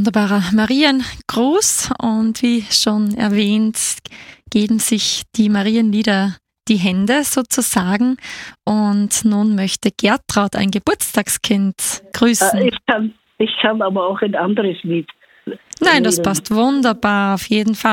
wunderbarer Mariengruß und wie schon erwähnt, geben sich die Marienlieder die Hände sozusagen und nun möchte Gertraud ein Geburtstagskind grüßen. Ich kann aber auch ein anderes Lied. Nein, das passt wunderbar, auf jeden Fall.